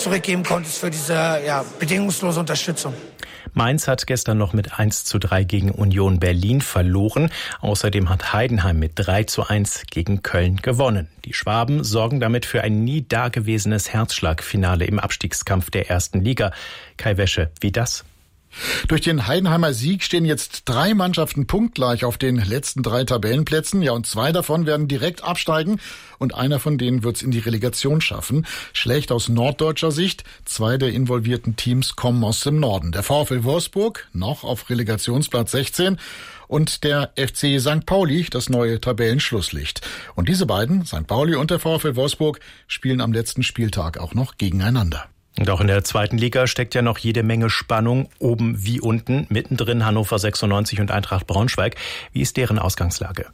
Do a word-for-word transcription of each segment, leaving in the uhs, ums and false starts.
alles zurückgeben konntest für diese ja, bedingungslose Unterstützung. Mainz hat gestern noch mit eins zu drei gegen Union Berlin verloren. Außerdem hat Heidenheim mit drei zu eins gegen Köln gewonnen. Die Schwaben sorgen damit für ein nie dagewesenes Herzschlagfinale im Abstiegskampf der ersten Liga. Kai Wäsche, wie das? Durch den Heidenheimer Sieg stehen jetzt drei Mannschaften punktgleich auf den letzten drei Tabellenplätzen. Ja, und zwei davon werden direkt absteigen und einer von denen wird es in die Relegation schaffen. Schlecht aus norddeutscher Sicht. Zwei der involvierten Teams kommen aus dem Norden. Der VfL Wolfsburg noch auf Relegationsplatz sechzehn und der F C Sankt Pauli, das neue Tabellenschlusslicht. Und diese beiden, Sankt Pauli und der VfL Wolfsburg, spielen am letzten Spieltag auch noch gegeneinander. Und auch in der zweiten Liga steckt ja noch jede Menge Spannung, oben wie unten, mittendrin Hannover sechsundneunzig und Eintracht Braunschweig. Wie ist deren Ausgangslage?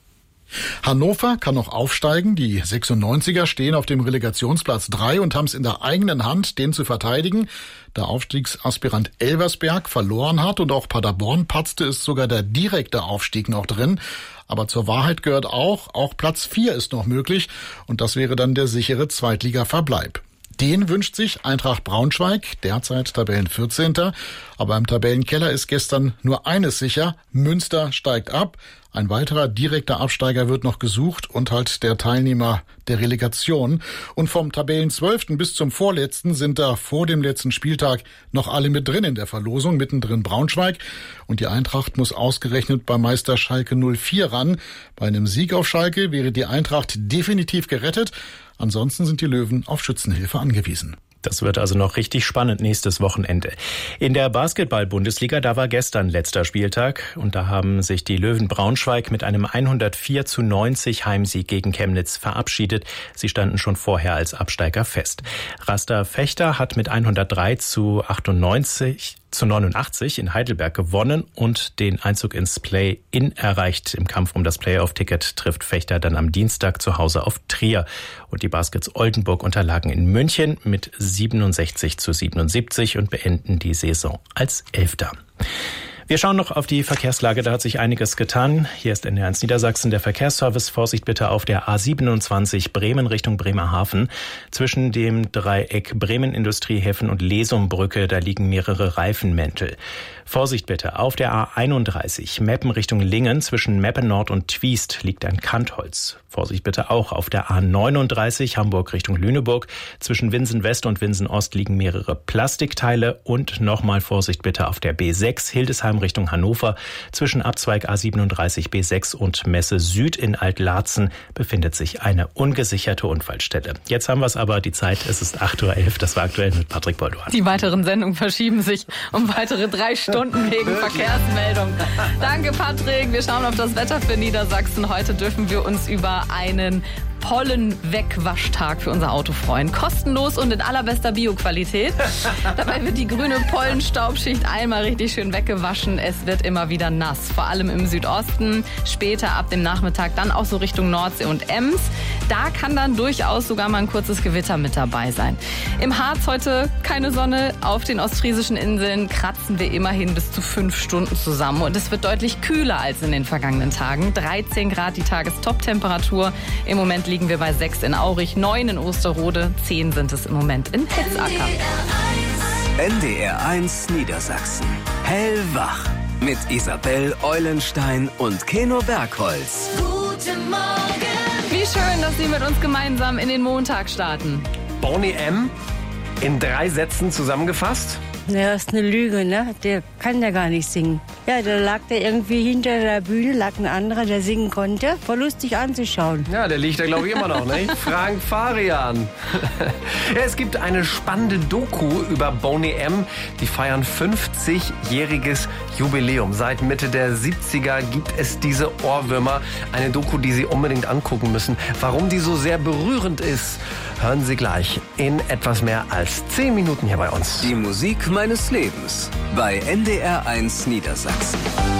Hannover kann noch aufsteigen. Die sechsundneunziger stehen auf dem Relegationsplatz drei und haben es in der eigenen Hand, den zu verteidigen. Der Aufstiegsaspirant Elversberg verloren hat und auch Paderborn patzte, ist sogar der direkte Aufstieg noch drin. Aber zur Wahrheit gehört auch, auch Platz vier ist noch möglich und das wäre dann der sichere Zweitliga-Verbleib. Den wünscht sich Eintracht Braunschweig, derzeit Tabellenvierzehnter. Aber im Tabellenkeller ist gestern nur eines sicher: Münster steigt ab. Ein weiterer direkter Absteiger wird noch gesucht und halt der Teilnehmer der Relegation. Und vom Tabellenzwölften bis zum Vorletzten sind da vor dem letzten Spieltag noch alle mit drin in der Verlosung, mittendrin Braunschweig. Und die Eintracht muss ausgerechnet bei Meister Schalke null vier ran. Bei einem Sieg auf Schalke wäre die Eintracht definitiv gerettet. Ansonsten sind die Löwen auf Schützenhilfe angewiesen. Das wird also noch richtig spannend nächstes Wochenende. In der Basketball-Bundesliga, da war gestern letzter Spieltag und da haben sich die Löwen Braunschweig mit einem hundertvier zu neunzig Heimsieg gegen Chemnitz verabschiedet. Sie standen schon vorher als Absteiger fest. Raster Fechter hat mit hundertdrei zu achtundneunzig zu neunundachtzig in Heidelberg gewonnen und den Einzug ins Play-In erreicht. Im Kampf um das Playoff-Ticket trifft Fechter dann am Dienstag zu Hause auf Trier. Und die Baskets Oldenburg unterlagen in München mit siebenundsechzig zu siebenundsiebzig und beenden die Saison als Elfter. Wir schauen noch auf die Verkehrslage, da hat sich einiges getan. Hier ist N D R eins Niedersachsen der Verkehrsservice. Vorsicht bitte auf der A siebenundzwanzig Bremen Richtung Bremerhaven. Zwischen dem Dreieck Bremen Industriehäfen und Lesumbrücke, da liegen mehrere Reifenmäntel. Vorsicht bitte auf der A einunddreißig Meppen Richtung Lingen. Zwischen Meppen Nord und Twiest liegt ein Kantholz. Vorsicht bitte auch auf der A neununddreißig Hamburg Richtung Lüneburg. Zwischen Winsen West und Winsen Ost liegen mehrere Plastikteile. Und nochmal Vorsicht bitte auf der B sechs Hildesheim Richtung Hannover. Zwischen Abzweig A siebenunddreißig B sechs und Messe Süd in Altlarzen befindet sich eine ungesicherte Unfallstelle. Jetzt haben wir es aber, die Zeit, es ist acht Uhr elf. Das war aktuell mit Patrick Bolduan. Die weiteren Sendungen verschieben sich um weitere drei Stunden wegen Verkehrsmeldung. Danke, Patrick. Wir schauen auf das Wetter für Niedersachsen. Heute dürfen wir uns über einen Pollenwegwaschtag für unser Auto freuen. Kostenlos und in allerbester Bioqualität. Dabei wird die grüne Pollenstaubschicht einmal richtig schön weggewaschen. Es wird immer wieder nass, vor allem im Südosten. Später ab dem Nachmittag dann auch so Richtung Nordsee und Ems. Da kann dann durchaus sogar mal ein kurzes Gewitter mit dabei sein. Im Harz heute keine Sonne. Auf den ostfriesischen Inseln kratzen wir immerhin bis zu fünf Stunden zusammen. Und es wird deutlich kühler als in den vergangenen Tagen. dreizehn Grad die Tagestop-Temperatur. Im Moment liegen wir bei sechs in Aurich, neun in Osterrode, zehn sind es im Moment in Hetzacker. N D R eins Niedersachsen. Hellwach mit Isabel Eulenstein und Keno Bergholz. Guten Morgen. Wie schön, dass Sie mit uns gemeinsam in den Montag starten. Boney M. in drei Sätzen zusammengefasst. Ja, das ist eine Lüge, ne? Der kann ja gar nicht singen. Ja, da lag der irgendwie hinter der Bühne, lag ein anderer, der singen konnte. War lustig anzuschauen. Ja, der liegt da, glaube ich, immer noch, nicht? Frank Farian. Ja, es gibt eine spannende Doku über Boney M. Die feiern fünfzigjähriges Jubiläum. Seit Mitte der siebziger gibt es diese Ohrwürmer. Eine Doku, die Sie unbedingt angucken müssen. Warum die so sehr berührend ist, hören Sie gleich in etwas mehr als zehn Minuten hier bei uns. Die Musik meines Lebens bei N D R eins Niedersachsen.